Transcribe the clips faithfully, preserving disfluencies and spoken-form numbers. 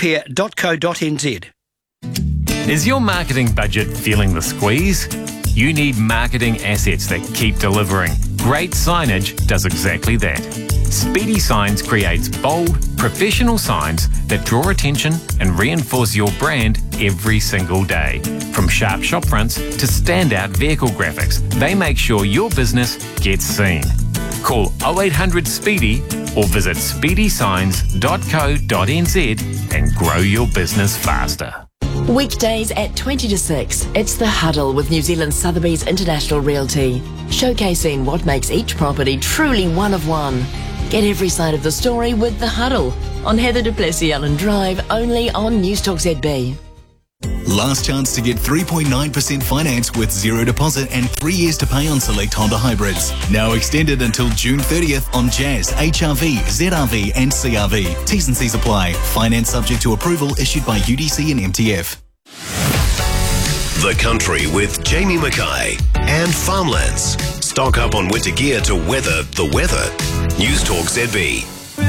pair dot co dot n z. Is your marketing budget feeling the squeeze? You need marketing assets that keep delivering. Great Signage does exactly that. Speedy Signs creates bold, professional signs that draw attention and reinforce your brand every single day. From sharp shop fronts to standout vehicle graphics, they make sure your business gets seen. Call oh eight hundred SPEEDY or visit speedy signs dot co dot n z and grow your business faster. Weekdays at twenty to six, it's The Huddle with New Zealand Sotheby's International Realty, showcasing what makes each property truly one of one. Get every side of the story with The Huddle on Heather du Plessis-Allen Drive, only on Newstalk Z B. Last chance to get three point nine percent finance with zero deposit and three years to pay on select Honda hybrids. Now extended until June thirtieth on Jazz, H R V, Z R V and C R V. T's and C's apply. Finance subject to approval issued by U D C and M T F. The Country with Jamie Mackay and Farmlands. Stock up on winter gear to weather the weather. Newstalk Z B.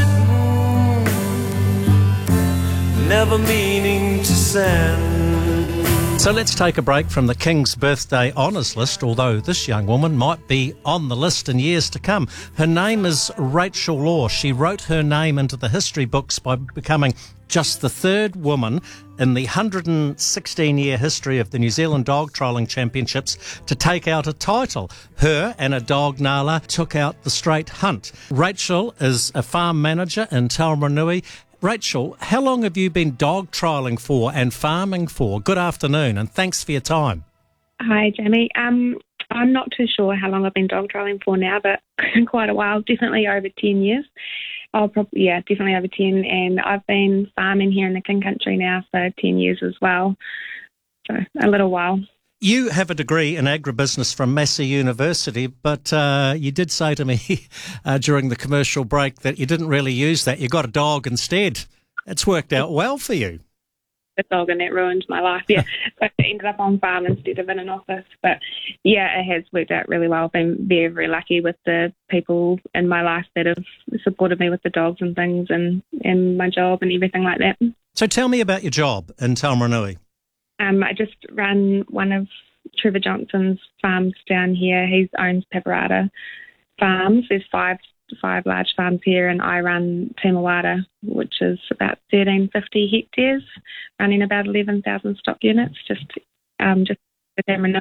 Never meaning to send. So let's take a break from the King's Birthday Honours List, although this young woman might be on the list in years to come. Her name is Rachel Law. She wrote her name into the history books by becoming just the third woman in the one hundred sixteen year history of the New Zealand Dog Trialling Championships to take out a title. Her and her dog Nala took out the straight hunt. Rachel is a farm manager in Taumarunui. Rachel, how long have you been dog trialling for and farming for? Good afternoon, and thanks for your time. Hi, Jamie. Um, I'm not too sure how long I've been dog trialling for now, but quite a while, definitely over ten years. I'll probably, yeah, definitely over ten, and I've been farming here in the King Country now for ten years as well, so a little while. You have a degree in agribusiness from Massey University, but uh, you did say to me uh, during the commercial break that you didn't really use that. You got a dog instead. It's worked out well for you. The dog, and that ruined my life, yeah. So I ended up on farm instead of in an office. But, yeah, it has worked out really well. I've been very, very lucky with the people in my life that have supported me with the dogs and things and, and my job and everything like that. So tell me about your job in Taumarunui. Um, I just run one of Trevor Johnson's farms down here. He owns Paparata Farms. There's five five large farms here, and I run Tumawata, which is about thirteen fifty hectares, running about eleven thousand stock units. Just, um, just for them.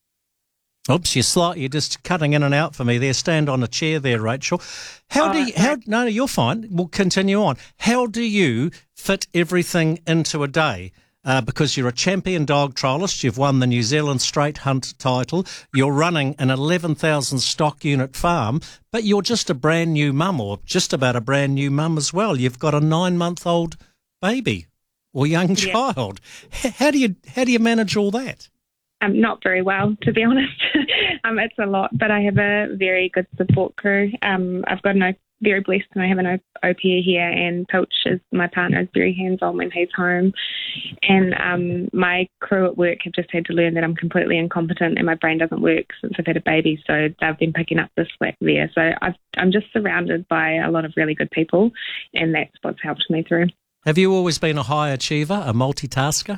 Oops, you're slightly, you're just cutting in and out for me there. Stand on a chair there, Rachel. How oh, do you, how, no, no, you're fine. We'll continue on. How do you fit everything into a day? Uh, because you're a champion dog trialist, you've won the New Zealand Straight Hunt title, you're running an eleven thousand stock unit farm, but you're just a brand new mum, or just about a brand new mum as well. You've got a nine-month-old baby or young yeah. child. How do you how do you manage all that? Um, not very well, to be honest. um, it's a lot, but I have a very good support crew. Um, I've got an very blessed, and I have an au pair here, and Pilch is my partner, is very hands-on when he's home. And um, my crew at work have just had to learn that I'm completely incompetent and my brain doesn't work since I've had a baby, so they've been picking up the slack there. So I've, I'm just surrounded by a lot of really good people, and that's what's helped me through. Have you always been a high achiever, a multitasker?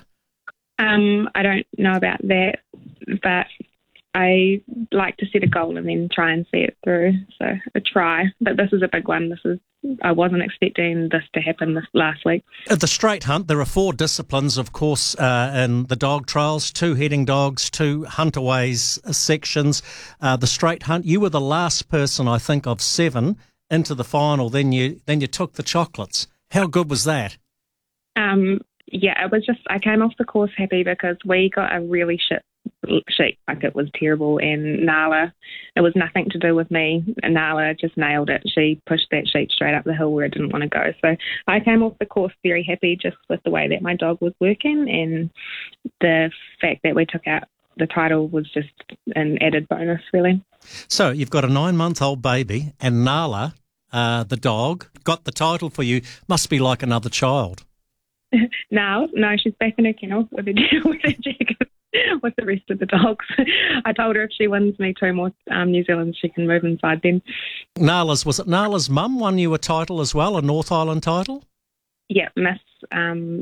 Um, I don't know about that, but I like to set a goal and then try and see it through. So I try, but this is a big one. This is I wasn't expecting this to happen this last week. At the straight hunt, there are four disciplines, of course, uh, in the dog trials: two heading dogs, two huntaways sections. Uh, the straight hunt, you were the last person, I think, of seven into the final. Then you then you took the chocolates. How good was that? Um, yeah, it was just I came off the course happy because we got a really shit sheet, like it was terrible, and Nala, it was nothing to do with me, and Nala just nailed it. She pushed that sheet straight up the hill where it didn't want to go. So I came off the course very happy just with the way that my dog was working, and the fact that we took out the title was just an added bonus, really. So you've got a nine-month-old baby, and Nala, uh, the dog, got the title for you. Must be like another child. no, no, she's back in her kennel with her, with her jacket. With the rest of the dogs. I told her if she wins me two more um, New Zealands, she can move inside them. Nala's, was it Nala's mum won you a title as well, a North Island title? Yeah, Miss um,